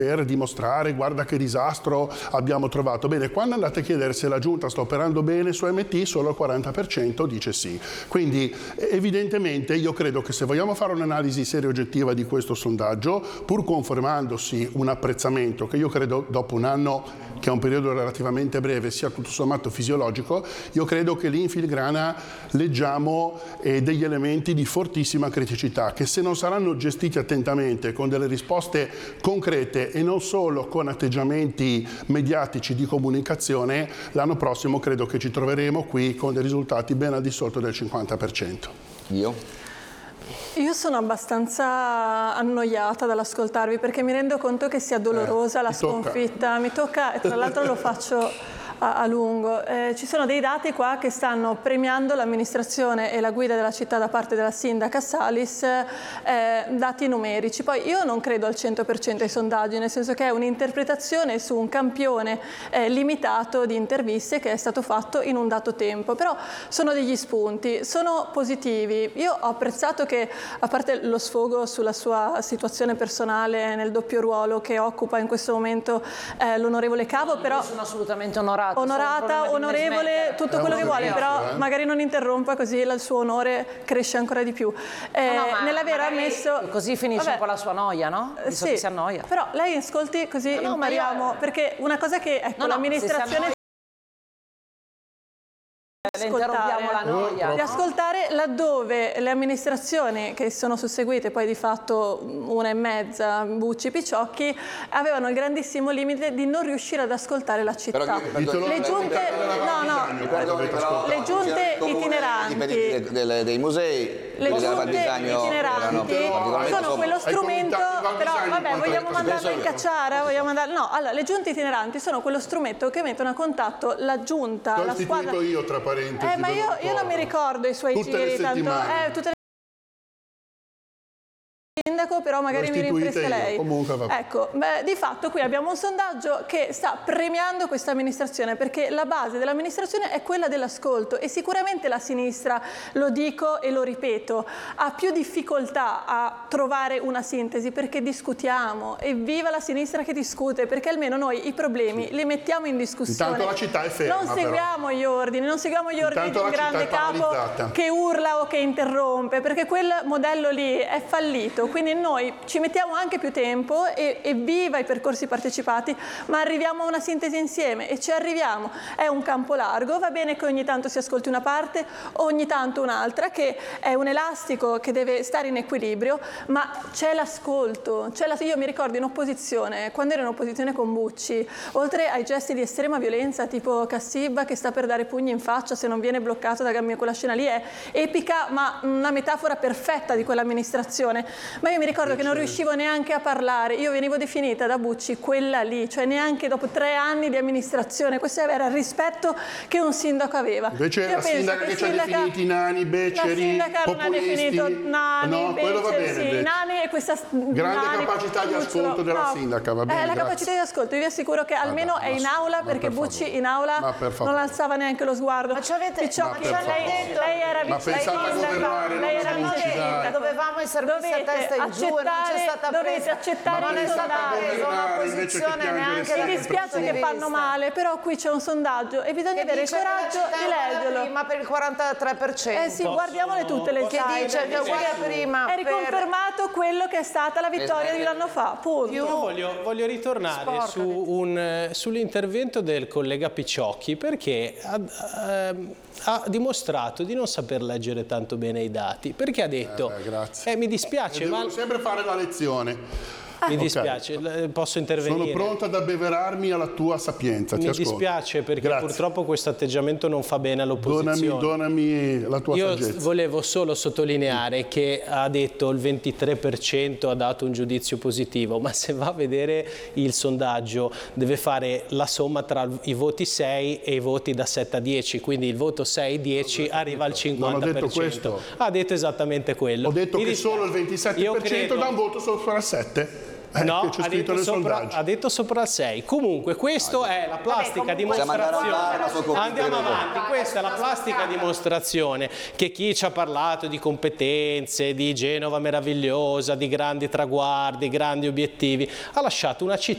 per dimostrare guarda che disastro abbiamo trovato. Bene, quando andate a chiedere se la Giunta sta operando bene su MT, solo il 40% dice sì. Quindi evidentemente io credo che se vogliamo fare un'analisi seria e oggettiva di questo sondaggio, pur confermandosi un apprezzamento che io credo dopo un anno, che è un periodo relativamente breve, sia tutto sommato fisiologico, io credo che lì in filigrana leggiamo degli elementi di fortissima criticità che, se non saranno gestiti attentamente con delle risposte concrete e non solo con atteggiamenti mediatici di comunicazione, l'anno prossimo credo che ci troveremo qui con dei risultati ben al di sotto del 50%. Io sono abbastanza annoiata dall'ascoltarvi, perché mi rendo conto che sia dolorosa la sconfitta. Mi tocca, e tra l'altro lo faccio a lungo. Ci sono dei dati qua che stanno premiando l'amministrazione e la guida della città da parte della sindaca Salis, dati numerici. Poi io non credo al 100% ai sondaggi, nel senso che è un'interpretazione su un campione limitato di interviste che è stato fatto in un dato tempo, però sono degli spunti, sono positivi. Io ho apprezzato che, a parte lo sfogo sulla sua situazione personale nel doppio ruolo che occupa in questo momento l'onorevole Cavo, però sono assolutamente onorata, onorevole, tutto quello che vuole, però magari non interrompa, così il suo onore cresce ancora di più. Nell'aver ammesso... Così finisce un po' la sua noia, no? Visto che si annoia. Però lei ascolti, così impariamo, perché una cosa che, ecco, l'amministrazione... Di ascoltare laddove le amministrazioni che sono susseguite, poi di fatto una e mezza, Bucci, Picciocchi, avevano il grandissimo limite di non riuscire ad ascoltare la città. Le giunte itineranti, dei musei, le giunte itineranti sono quello strumento, però vabbè, vogliamo mandarlo in cacciara? No, allora, le giunte itineranti sono quello strumento che mettono a contatto la giunta, la squadra. Io tra parentesi. Ma io non mi ricordo i suoi giri, tanto tutte le sindaco, però magari mi rinfresca lei. Ecco, di fatto qui abbiamo un sondaggio che sta premiando questa amministrazione, perché la base dell'amministrazione è quella dell'ascolto, e sicuramente la sinistra, lo dico e lo ripeto, ha più difficoltà a trovare una sintesi, perché discutiamo, e viva la sinistra che discute, perché almeno noi i problemi li mettiamo in discussione. Intanto la città è ferma, non seguiamo gli ordini, non seguiamo gli ordini di un grande capo che urla o che interrompe, perché quel modello lì è fallito. Quindi noi ci mettiamo anche più tempo e viva i percorsi partecipati, ma arriviamo a una sintesi insieme, e ci arriviamo. È un campo largo, va bene che ogni tanto si ascolti una parte, ogni tanto un'altra, che è un elastico che deve stare in equilibrio, ma c'è l'ascolto. Io mi ricordo in opposizione, quando ero in opposizione con Bucci, oltre ai gesti di estrema violenza tipo Cassibba che sta per dare pugni in faccia se non viene bloccato da Gammio, quella scena lì è epica, ma una metafora perfetta di quell'amministrazione. Ma io mi ricordo che non riuscivo neanche a parlare, io venivo definita da Bucci quella lì, cioè neanche dopo 3 anni di amministrazione. Questo era il rispetto che un sindaco aveva. Invece la sindaca che ci ha definiti nani, beceri, la sindaca non ha definito nani, beceri, nani, e questa grande capacità di ascolto della sindaca, va bene. La capacità di ascolto, io vi assicuro che almeno è in aula, perché Bucci in aula non alzava neanche lo sguardo. Ma ci avete lei era vice sindaca, lei era vice sindaca. Dovevamo essere messi a testa in giù, dovete accettare il sondaggio. Una posizione neanche. Mi dispiace che fanno male, però qui c'è un sondaggio e bisogna avere il coraggio di leggerlo. Ma per il 43%. Sì, guardiamole tutte le slide. Che dice che uguale a prima. È riconfermato quello che è stata la vittoria di l'anno fa, punto. Io voglio ritornare sull'intervento del collega Picciocchi, perché ha dimostrato di non saper leggere tanto bene i dati, perché ha detto mi dispiace, ma devo sempre fare la lezione. Mi dispiace, posso intervenire? Sono pronto ad abbeverarmi alla tua sapienza. Mi dispiace perché purtroppo questo atteggiamento non fa bene all'opposizione. Donami la tua saggezza. Io volevo solo sottolineare che ha detto il 23% ha dato un giudizio positivo, ma se va a vedere il sondaggio deve fare la somma tra i voti 6 e i voti da 7 a 10, quindi il voto 6-10 arriva al 50%. Non ho detto questo. Ha detto esattamente quello. Ho detto che solo il 27% dà un voto sopra il 7%. No, ha detto sopra il 6. Comunque questa è la plastica dimostrazione. Andiamo avanti, questa è la plastica dimostrazione che chi ci ha parlato di competenze, di Genova meravigliosa, di grandi traguardi, grandi obiettivi, ha lasciato una città